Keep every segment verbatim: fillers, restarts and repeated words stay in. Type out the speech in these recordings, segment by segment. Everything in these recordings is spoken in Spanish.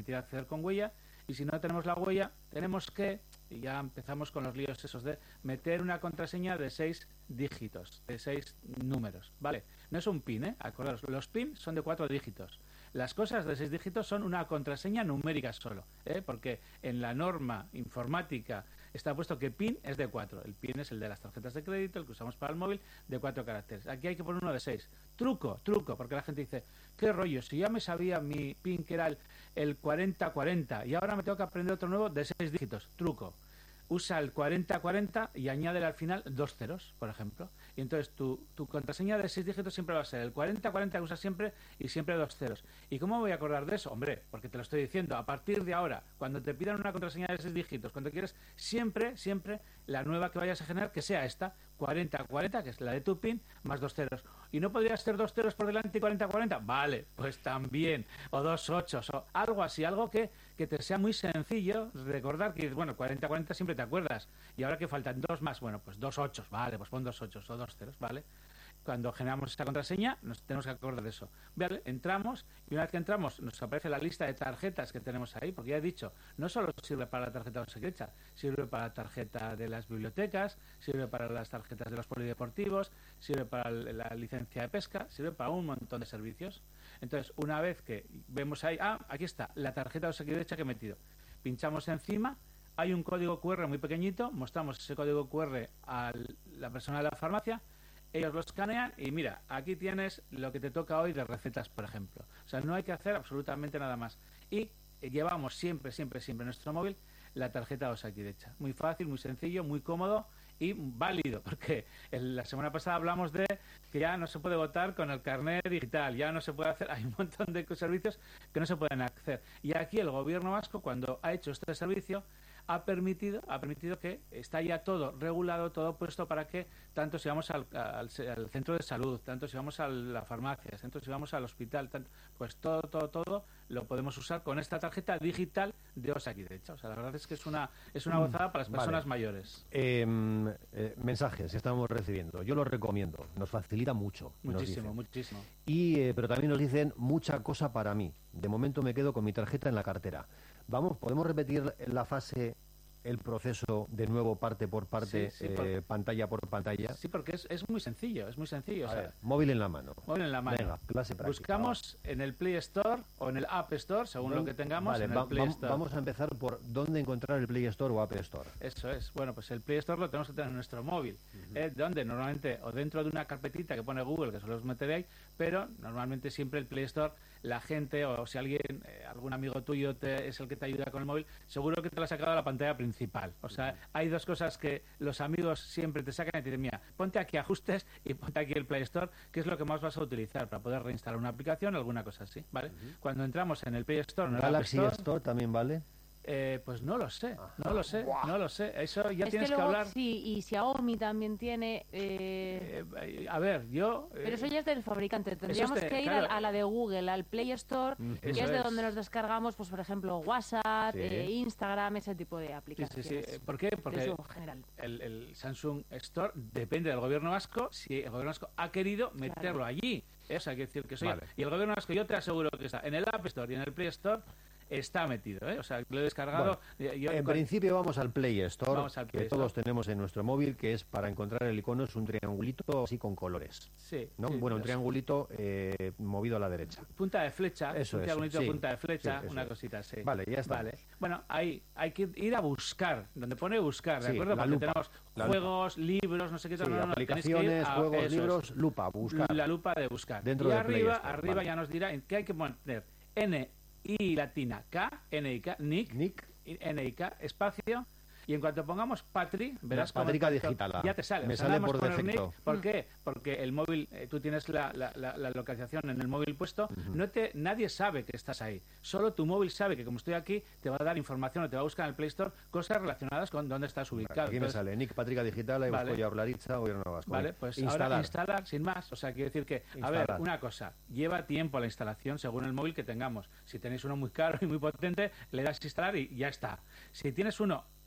permitir acceder con huella, y si no tenemos la huella, tenemos que, y ya empezamos con los líos esos de meter una contraseña de seis dígitos, de seis números, ¿vale? No es un PIN, ¿eh? Acordaros, los PIN son de cuatro dígitos. Las cosas de seis dígitos son una contraseña numérica solo, ¿eh? Porque en la norma informática está puesto que PIN es de cuatro. El PIN es el de las tarjetas de crédito, el que usamos para el móvil, de cuatro caracteres. Aquí hay que poner uno de seis. Truco, truco, porque la gente dice, qué rollo, si ya me sabía mi PIN que era el, el cuarenta cuarenta y ahora me tengo que aprender otro nuevo de seis dígitos. Truco. Usa el cuarenta cuarenta y añádele al final dos ceros, por ejemplo. Y entonces tu, tu contraseña de seis dígitos siempre va a ser el cuarenta cuarenta que usas siempre y siempre dos ceros. ¿Y cómo me voy a acordar de eso? Hombre, porque te lo estoy diciendo, a partir de ahora, cuando te pidan una contraseña de seis dígitos, cuando quieres, siempre, siempre, la nueva que vayas a generar, que sea esta, cuarenta cuarenta, que es la de tu PIN, más dos ceros. ¿Y no podrías ser dos ceros por delante y cuarenta cuarenta? Vale, pues también. O dos ochos, o algo así, algo que, que te sea muy sencillo recordar que, bueno, cuarenta cuarenta siempre te acuerdas. Y ahora que faltan dos más, bueno, pues dos ochos, vale, pues pon dos ochos o dos ceros, ¿vale? Cuando generamos esta contraseña nos tenemos que acordar de eso. Vale, entramos y una vez que entramos nos aparece la lista de tarjetas que tenemos ahí, porque ya he dicho, no solo sirve para la tarjeta de secreta, sirve para la tarjeta de las bibliotecas, sirve para las tarjetas de los polideportivos, sirve para la licencia de pesca, sirve para un montón de servicios. Entonces, una vez que vemos ahí, ah, aquí está, la tarjeta de secreta que he metido, pinchamos encima, hay un código cu erre muy pequeñito, mostramos ese código cu erre a la persona de la farmacia, ellos lo escanean y mira, aquí tienes lo que te toca hoy de recetas, por ejemplo. O sea, no hay que hacer absolutamente nada más. Y llevamos siempre, siempre, siempre en nuestro móvil la tarjeta de Osakidecha. Muy fácil, muy sencillo, muy cómodo y válido, porque el, la semana pasada hablamos de que ya no se puede votar con el carnet digital, ya no se puede hacer, hay un montón de servicios que no se pueden hacer. Y aquí el gobierno vasco, cuando ha hecho este servicio, ha permitido ha permitido que está ya todo regulado, todo puesto para que tanto si vamos al, al, al centro de salud, tanto si vamos a la farmacia, tanto si vamos al hospital, tanto, pues todo, todo, todo lo podemos usar con esta tarjeta digital de Osakidecha. O sea, la verdad es que es una es una gozada para las personas vale. mayores. Eh, eh, mensajes que estamos recibiendo. Yo los recomiendo. Nos facilita mucho. Muchísimo, muchísimo. Y, eh, pero también nos dicen mucha cosa para mí. De momento me quedo con mi tarjeta en la cartera. Vamos, ¿podemos repetir la fase, el proceso de nuevo parte por parte, sí, sí, eh, por... pantalla por pantalla? Sí, porque es, es muy sencillo, es muy sencillo. A o sea, ver, móvil en la mano. Móvil en la mano. Venga, clase práctica. Buscamos vamos. en el Play Store o en el App Store, según ¿Dónde? lo que tengamos, vale, en el va, Play va, Store. Vamos a empezar por dónde encontrar el Play Store o App Store. Eso es. Bueno, pues el Play Store lo tenemos que tener en nuestro móvil. Uh-huh. ¿eh? Donde normalmente, o dentro de una carpetita que pone Google, que solo os meteréis, pero normalmente siempre el Play Store, la gente, o si alguien, eh, algún amigo tuyo te, es el que te ayuda con el móvil, seguro que te lo ha sacado a la pantalla principal. O sea, hay dos cosas que los amigos siempre te sacan y te dicen, mira, ponte aquí ajustes y ponte aquí el Play Store, que es lo que más vas a utilizar para poder reinstalar una aplicación, alguna cosa así, ¿vale? Uh-huh. Cuando entramos en el Play Store, en el Galaxy App Store, Store también vale. Eh, pues no lo sé, no lo sé, wow. no lo sé. Eso ya es tienes que, luego, que hablar. Sí, y Xiaomi también tiene. Eh... Eh, a ver, yo. Pero eso ya es del fabricante. Tendríamos te, que ir claro, a, a la de Google, al Play Store, mm, que es de es. donde nos descargamos, pues por ejemplo, WhatsApp, sí. eh, Instagram, ese tipo de aplicaciones. Sí, sí, sí. ¿Por qué? Porque el, el Samsung Store depende del gobierno vasco. Si el gobierno vasco ha querido meterlo claro. allí, ¿eh? O sea, hay que decir que soy. Vale. Y el gobierno vasco, yo te aseguro que está en el App Store y en el Play Store. Está metido, ¿eh? O sea, lo he descargado. Bueno, yo, en con... principio vamos al Play Store, vamos al Play que Store. Todos tenemos en nuestro móvil, que es para encontrar el icono, es un triangulito así con colores. Sí. ¿no? sí bueno, un triangulito eh, movido a la derecha. Punta de flecha. Eso un triangulito es, sí. punta de flecha, sí, una es. cosita así. Vale, ya está. Vale. Bueno, ahí hay que ir a buscar, donde pone buscar, ¿de sí, acuerdo? Porque lupa, tenemos juegos, lupa. libros, no sé qué sí, tal. No, no, aplicaciones, a, juegos, eso libros, es. lupa, buscar. La lupa de buscar. Dentro y de arriba, Store, arriba vale. ya nos dirá qué hay que poner. N I latina K, N I K, Nick, Nick. N I K, espacio, y en cuanto pongamos Patri, verás como Patrica Digital, ya te sale. Me o sea, sale por defecto. Nick. ¿Por qué? Porque el móvil, eh, tú tienes la, la, la, la localización en el móvil puesto, uh-huh. no te, nadie sabe que estás ahí. Solo tu móvil sabe que como estoy aquí, te va a dar información o te va a buscar en el Play Store cosas relacionadas con dónde estás ubicado. Aquí Entonces, me sale Nick Patrica Digital, ahí vale. busco yo Hablaritza, Gobierno Vasco. Vale, pues instalar. ahora instalar sin más. O sea, quiere decir que, instalar. A ver, una cosa, lleva tiempo la instalación según el móvil que tengamos. Si tenéis uno muy caro y muy potente, le das a instalar y ya está. Si tienes uno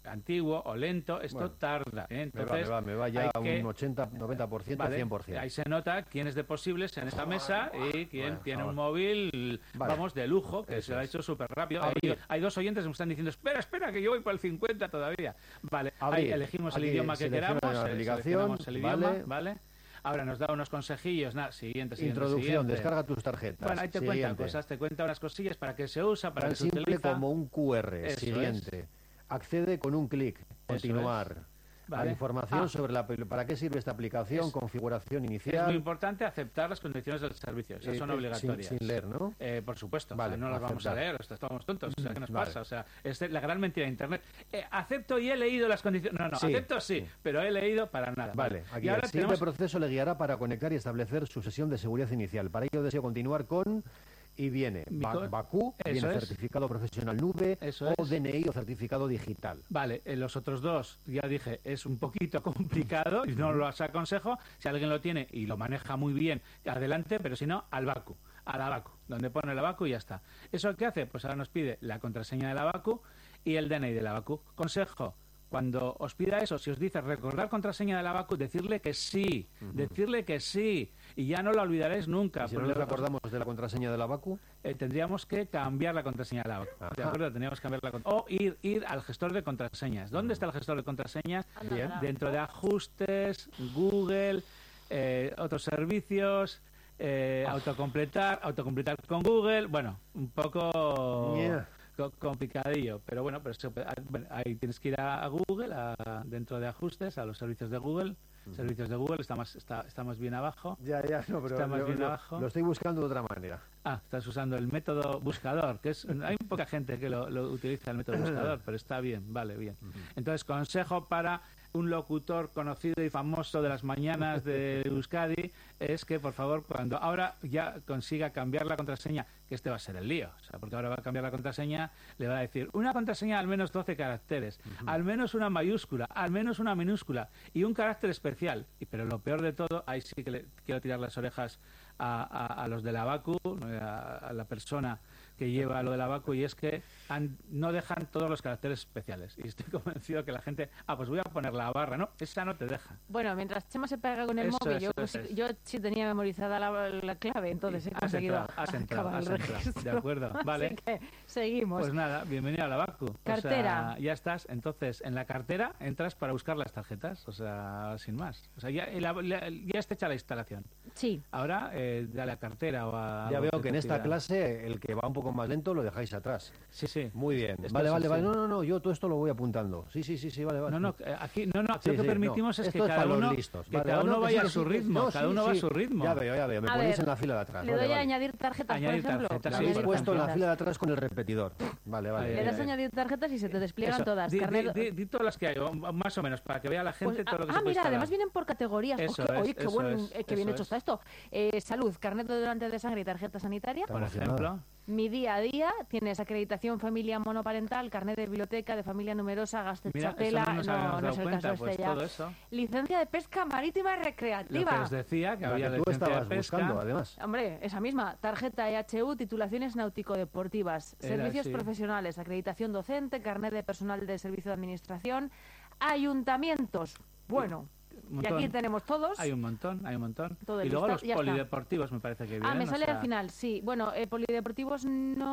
antiguo o lento, esto bueno, tarda. ¿eh? Entonces, me va, me va, me va ya a un ochenta, noventa por ciento, vale, cien por ciento. Ahí se nota quién es de posibles en esta mesa y quién bueno, tiene un móvil, vale, vamos, de lujo, que Eso se lo ha hecho súper rápido. Hay, hay dos oyentes que me están diciendo, espera, espera, que yo voy por el cincuenta todavía. Vale, ahí elegimos el idioma que queramos, la aplicación, el idioma, vale. ¿vale? Ahora nos da unos consejillos, nada, siguiente, siguiente, Introducción, siguiente. Descarga tus tarjetas. Bueno, ahí te siguiente. cuentan cosas, te cuenta unas cosillas para qué se usa, para Tan qué se simple utiliza. como un Q R, Eso siguiente. Es. Accede con un clic, continuar. Vale. A la información ah. sobre la, para qué sirve esta aplicación, es, configuración inicial. Es muy importante aceptar las condiciones del servicio, esas eh, son obligatorias. Sin, sin leer, ¿no? Eh, por supuesto, vale, o sea, no las aceptar. vamos a leer, estamos tontos, o sea, ¿qué nos vale. pasa? O sea, es la gran mentira de Internet. Eh, acepto y he leído las condiciones. No, no, sí. acepto sí, sí, pero he leído para nada. Vale, aquí y ahora el siguiente tenemos... proceso le guiará para conectar y establecer su sesión de seguridad inicial. Para ello deseo continuar con... Y viene ba Bakú, viene es. certificado profesional nube Eso o es. D N I o certificado digital. Vale, en los otros dos, ya dije, es un poquito complicado y no los aconsejo. Si alguien lo tiene y lo maneja muy bien, adelante, pero si no, al Bakú, a la Bakú, donde pone la Bakú y ya está. ¿Eso qué hace? Pues ahora nos pide la contraseña de la Bakú y el D N I de la Bakú. Consejo. Cuando os pida eso, si os dice recordar contraseña de la Bakú, decirle que sí, uh-huh. decirle que sí, y ya no la olvidaréis nunca. ¿Y si no nos acordamos de la contraseña de la Bakú? Eh, tendríamos que cambiar la contraseña de la Bakú. Ajá. ¿De acuerdo? Tendríamos que cambiar la contraseña. O ir, ir al gestor de contraseñas. ¿Dónde uh-huh. está el gestor de contraseñas? Bien. Dentro de ajustes, Google, eh, otros servicios, eh, autocompletar, autocompletar con Google. Bueno, un poco... Yeah. complicadillo, pero bueno, pero eso, ahí tienes que ir a Google, a, dentro de ajustes, a los servicios de Google. Uh-huh. Servicios de Google está más, está, está más bien abajo. Ya, ya, no, pero está más lo, bien lo, abajo. Lo estoy buscando de otra manera. Ah, estás usando el método buscador, que es hay poca gente que lo, lo utiliza el método buscador, pero está bien, vale, bien. Uh-huh. Entonces, consejo para un locutor conocido y famoso de las mañanas de Euskadi es que, por favor, cuando ahora ya consiga cambiar la contraseña, que este va a ser el lío, o sea, porque ahora va a cambiar la contraseña, le va a decir una contraseña al menos doce caracteres, uh-huh. al menos una mayúscula, al menos una minúscula y un carácter especial. Y, pero lo peor de todo, ahí sí que le quiero tirar las orejas a, a, a los de la Bakú, a, a la persona que lleva lo de la Bakú, y es que han, no dejan todos los caracteres especiales. Y estoy convencido que la gente, ah, pues voy a poner la barra, no, esa no te deja. Bueno, mientras Chema se pega con el eso móvil, es, yo, eso sí, es. yo sí tenía memorizada la, la clave, entonces he has conseguido entrado, has entrado, acabar has el entrado. registro. De acuerdo, vale. Así que seguimos. Pues nada, bienvenido a la Bakú. Cartera. O sea, ya estás, entonces, en la cartera entras para buscar las tarjetas, o sea, sin más. O sea, ya, la, la, ya está hecha la instalación. Sí. Ahora, eh, dale a cartera o a... Ya veo que, que en esta clase el que va un poco más lento lo dejáis atrás. Sí, sí. Muy bien. Esto vale, es vale, así. vale. No, no, no, yo todo esto lo voy apuntando. Sí, sí, sí, sí, vale, vale. No, no, aquí, no, no, sí, lo que sí, permitimos no. es que esto cada es uno, listos. que Vale, cada no, uno que vaya sí, a su sí, ritmo, no, cada sí, uno sí. va a su ritmo. Ya veo, ya veo. Me A ponéis ver, en la fila de atrás. Le vale, doy vale. a añadir tarjetas, Añadir por ejemplo. tarjetas, Me sí, habéis por puesto en la ejemplo. fila de atrás con el repetidor. Vale, vale. Ahí, Le ahí, das a ahí. añadir tarjetas y se te despliegan Eso, todas. Di, Carnet... di, di, di todas las que hay, o más o menos, para que vea la gente Pues, todo lo que ah, se puede mira, instalar. además vienen por categorías. Eso Oh, qué, es, oye, qué, eso buen, es, eh, qué bien eso hecho es. está esto. Eh, salud, carnet de donante de sangre y tarjeta sanitaria. Por ejemplo. Mi día a día, tienes acreditación familia monoparental, carnet de biblioteca de familia numerosa, gasto de Mira, chapela, eso no nos habíamos no, no dado es el cuenta, caso pues este ya. todo eso. Licencia de pesca marítima recreativa. Lo que os decía, que La había que tú licencia estabas de pesca. buscando, además. Hombre, esa misma. Tarjeta E H U, titulaciones náutico-deportivas, Era servicios así. profesionales, acreditación docente, carnet de personal de servicio de administración, ayuntamientos. Bueno, Un y montón. aquí tenemos todos. Hay un montón, hay un montón. Todo el y luego listado, los ya está. polideportivos me parece que vienen. Ah, me o sale sea, al final, sí. Bueno, eh, polideportivos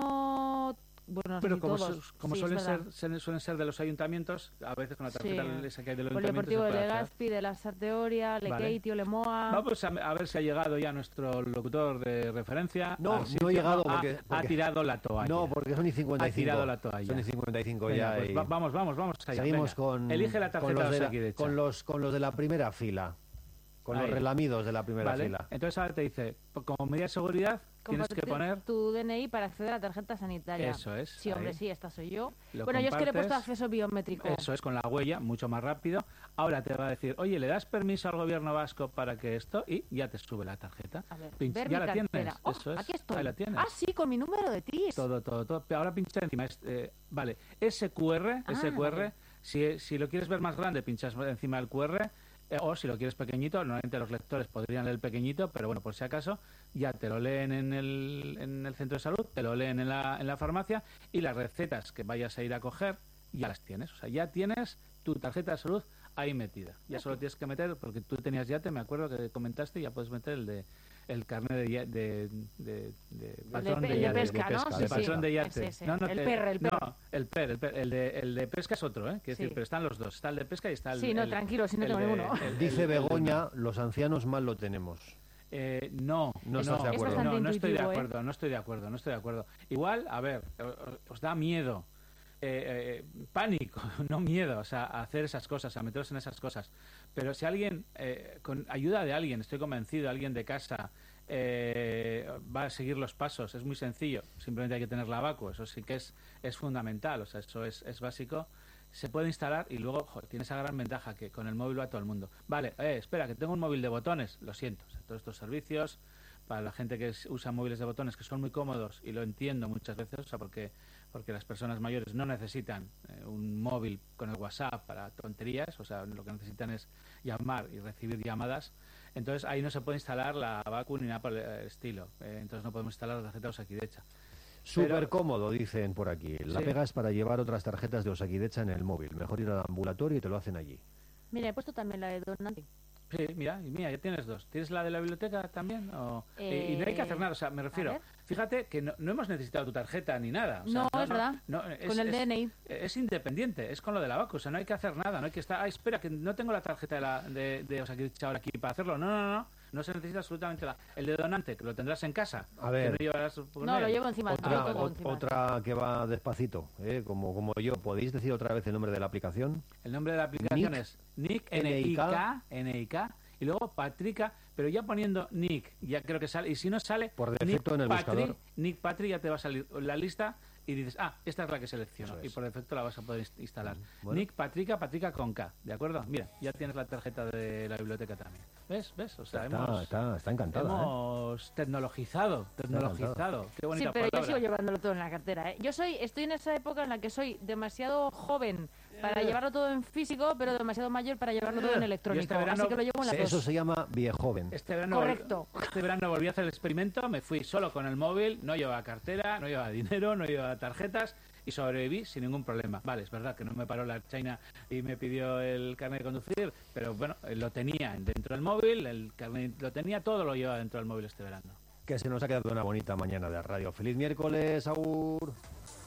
no... Bueno, no sé Pero si como, todos. su- como Sí, suelen, es verdad. ser, suelen- suelen ser de los ayuntamientos, a veces con la tarjeta Sí. esa que hay de los ayuntamientos se Polideportivo de puede hacer. Legazpi, de la Sarteoria, Lekeitio, Lemoa... Vamos a, a ver si ha llegado ya nuestro locutor de referencia. No, al no sitio. he llegado Ha- porque- ha, porque- tirado la toalla. No, porque son y cincuenta y Ha cinco. tirado la toalla. Son y cincuenta y cinco Venga, ya. pues y- va- vamos, vamos, vamos allá. Seguimos venga. con, Elige la con, tarjeta los de la, aquí derecha. con, los, con los de la primera fila. Con Ahí. los relamidos de la primera Vale. fila. Entonces ahora te dice, como medida de seguridad, tienes que Compartir poner... tu D N I para acceder a la tarjeta sanitaria. Eso es, Sí, hombre, ahí. sí, esta soy yo. Lo Bueno, yo es que le he puesto compartes. acceso biométrico. Eso es, con la huella, mucho más rápido. Ahora te va a decir, oye, ¿le das permiso al gobierno vasco para que esto? Y ya te sube la tarjeta. A ver, Pinch- ver ya mi la tienes. cartera. Oh, Eso es. aquí estoy. Ahí la tienes. Ah, sí, con mi número de T I S. Todo, todo, todo. Pero ahora pincha encima. Es, eh, vale, ese Q R, Ah, ese Q R, vale. si, si lo quieres ver más grande, pinchas encima del Q R. eh, o si lo quieres pequeñito, normalmente los lectores podrían leer pequeñito, pero bueno, por si acaso, ya te lo leen en el, en el centro de salud, te lo leen en la, en la farmacia, y las recetas que vayas a ir a coger, ya las tienes. O sea, ya tienes tu tarjeta de salud ahí metida. Ya okay. Solo tienes que meter, porque tú tenías Yate, me acuerdo que comentaste, ya puedes meter el de el carnet de, de, de, de patrón de, de, de, yate, de pesca, de pesca, ¿no? de Sí, patrón sí. de yate. Ese, ese. No, no, el te, PER, el PER. No, el PER, el, PER, el, de, el de pesca es otro, ¿eh? Quiero sí. decir, pero están los dos. Está el de pesca y está el... Sí, no, el, tranquilo, si no el tengo de, ninguno. el, el, Dice el, Begoña, el, los ancianos mal lo tenemos. Eh, no, no, no, no, de acuerdo. no, no estoy de ¿eh? acuerdo, no estoy de acuerdo, no estoy de acuerdo. Igual, a ver, os da miedo, eh, eh, pánico, no miedo, o sea, a hacer esas cosas, a meteros en esas cosas. Pero si alguien, eh, con ayuda de alguien, estoy convencido, alguien de casa, eh, va a seguir los pasos, es muy sencillo, simplemente hay que tener la vacu, eso sí que es, es fundamental, o sea, eso es, es básico. Se puede instalar y luego joder, tiene esa gran ventaja que con el móvil va todo el mundo. Vale, eh, espera, que tengo un móvil de botones, lo siento, o sea, todos estos servicios para la gente que es, usa móviles de botones que son muy cómodos y lo entiendo muchas veces, o sea, porque porque las personas mayores no necesitan eh, un móvil con el WhatsApp para tonterías, o sea, lo que necesitan es llamar y recibir llamadas. Entonces ahí no se puede instalar la vacu ni nada por el estilo, eh, entonces no podemos instalar la tarjeta de Osakidecha. Súper cómodo, dicen por aquí. La sí. pega es para llevar otras tarjetas de Osakidecha en el móvil. Mejor ir al ambulatorio y te lo hacen allí. Mira, he puesto también la de donante. Sí, mira, mira, ya tienes dos. ¿Tienes la de la biblioteca también? O... Eh... Y, y no hay que hacer nada, o sea, me refiero. Fíjate que no, no hemos necesitado tu tarjeta ni nada. O sea, no, no, es no, verdad. No, es, con el es, D N I. Es independiente, es con lo de la vacu, o sea, no hay que hacer nada, no hay que estar. Ah, espera, que no tengo la tarjeta de, la, de, de Osakidecha ahora aquí para hacerlo. No, no, no. No se necesita absolutamente nada. El de donante, que lo tendrás en casa. A ver. No, llevarás, no lo llevo encima. Otra, lo o, encima. otra que va despacito, ¿eh? como, como yo. ¿Podéis decir otra vez el nombre de la aplicación? El nombre de la aplicación Nick, es Nick, N I K, N I K, y luego Patrica, pero ya poniendo Nick, ya creo que sale. Y si no sale, por defecto Nick en el Patri, buscador. Nick Patri ya te va a salir la lista y dices, ah, esta es la que selecciono. Es. Y por defecto la vas a poder instalar. Bueno. Nick Patrica, Patrica con K, ¿de acuerdo? Mira, ya tienes la tarjeta de la biblioteca también. ¿Ves? ¿Ves? O sea, está, hemos, está, está encantada. Hemos ¿eh? tecnologizado, tecnologizado. Qué bonita sí, pero palabra. yo sigo llevándolo todo en la cartera. ¿eh? Yo soy, estoy en esa época en la que soy demasiado joven para llevarlo todo en físico, pero demasiado mayor para llevarlo todo en electrónico. Este verano, así que lo llevo en la eso dos. se llama viejoven. Este verano, Correcto. Este verano volví a hacer el experimento, me fui solo con el móvil, no llevaba cartera, no llevaba dinero, no llevaba tarjetas y sobreviví sin ningún problema. Vale, es verdad que no me paró la China y me pidió el carnet de conducir, pero bueno, lo tenía dentro del móvil, el carnet lo tenía, todo lo llevaba dentro del móvil este verano. Que se nos ha quedado una bonita mañana de radio. ¡Feliz miércoles, Agur!